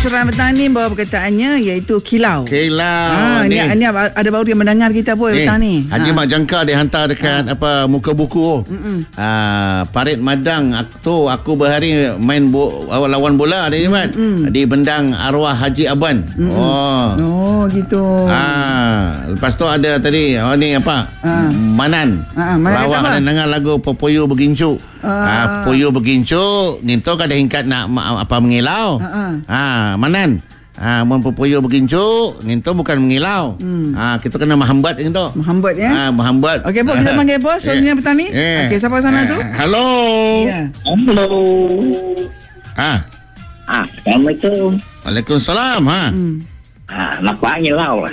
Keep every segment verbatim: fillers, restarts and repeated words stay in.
surat petang ni bawa perkataannya iaitu kilau. Kilau. Ha, ni, ni ada baru dia mendengar kita pun petang ni. Haji ha. Mak Jangka dia hantar dekat ha. apa muka buku. Ah, Parit Madang tu aku berhari main bo, lawan bola dia Mat. Di bendang arwah Haji Aban. Mm-mm. Oh. Oh gitu. Ah, lepas tu ada tadi oh ni apa? Ha. Manan. Ha, lawak ada dengar lagu Popoyo Begincu. Ah, ha, Poyo Begincu, nginto kada hingkat nak ma, apa mengilau. Ha, ha. Manan. Ah, mun Popoyo Begincu, nginto bukan mengilau. Hmm. Ah, kita kena menghambat nginto. Menghambat ya. Ah, menghambat. Okey, bos, kita panggil bos suaranya yeah. petang ni. Yeah. Okey, siapa sana yeah. tu? Hello. Yeah. Hello. Ah. Ah, Assalamualaikum. Waalaikumsalam. Ha. Hmm. Ah, nampak ngilau.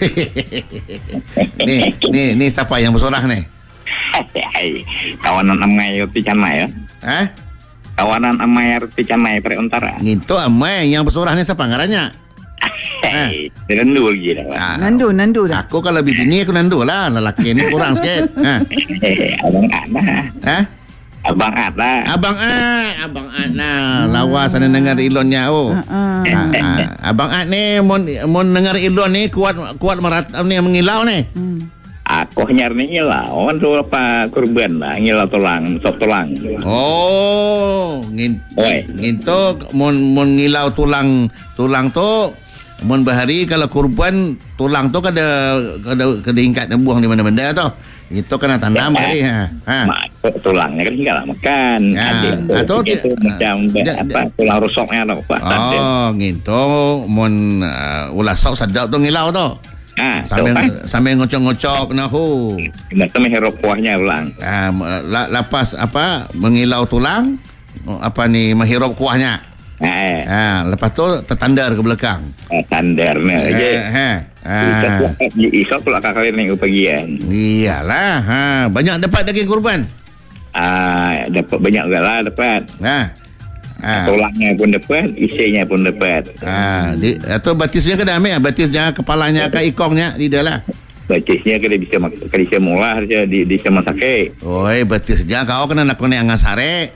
ni, ni, ni siapa yang bersorah ni? Kawanan amai roti canai ya. Ha? Kawanan amai roti canai Parit Utara. Nginto amai yang bersorah ni siapa ngarannya? Ha? Nandu lagi dah. Ah, nandu, nandu dah. Aku kalau bini aku nandu lah. Lelaki ni kurang sikit. Ha. Abang ada. Ha? Abang ada. Abang Ad, Abang Ad nah. Lawas ada dengar ilonnya oh. Ha, ha. Abang Ad ni mon mon dengar ilon ni kuat kuat merat ni mengilau ni. Hmm. Aku hanya ni ngilau, kan tu apa kurban lah, ngilau tulang, sop tulang. Oh, ngin, nginto mon mon ngilau tulang tulang tu, mon bahari kalau kurban tulang tu kada kada kada ingkat buang di mana-mana tu. Itu kena tanam hari ha. Ha. Tulangnya kan tinggal makan. Ha. Atau itu macam apa tulang rusuknya tu. Oh, nginto mon uh, ulah sok sedap tu ngilau tu. Ha, sambil sambil ngocok-ngocok nah hu. Nak menghirup kuahnya ulang. Ah, lepas apa mengilau tulang apa ni menghirup kuahnya. Ha. Ha, lepas tu tertandar ke belakang. Ha, tandarnya aje. Ha. Ha. Isok pula kakak ni upagian. Iyalah, ha, banyak dapat daging kurban. Ah, dapat banyak juga lah dapat. Ha. Ha. Tulangnya pun dapat, isinya pun dapat. Ha, di, atau batisnya kena ambil, batisnya, kepalanya ke ikongnya, di dalam. Batisnya kena bisa kena bisa mula saja di di sama sakit. Oi, batisnya kau kena nak kena angan sare.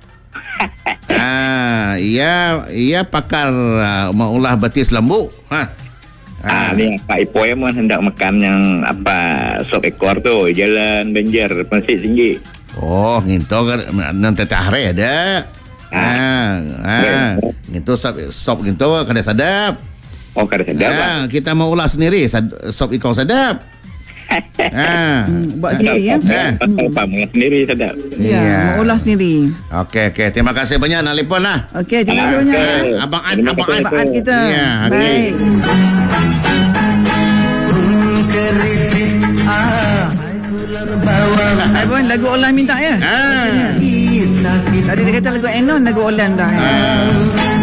Ah, iya, iya pakar uh, maulah batis lembu. Ha. Ah, ni Pak Ipoy pun hendak makan yang apa sop ekor tu, jalan Banjar, Pasir Tinggi. Oh, nginto kan nanti tahre ada. Ah, ah, itu sop sop gitu kada sedap. Oh, kada sedap. Ah, kita mau ulas sendiri sop ikan sedap. Ah, hmm, buat sendiri ya. Apa mau sendiri sedap. Ya, mau ulas sendiri. Okey, okey. Terima kasih banyak Nalipon lah. Okey, terima kasih banyak. Abang Ad, Abang Ad, Abang Ad kita. Ya, baik. Hai pun lagu Olan minta ya. Ah. Tadi dia kata lagu Enon, lagu Olan dah. Ya.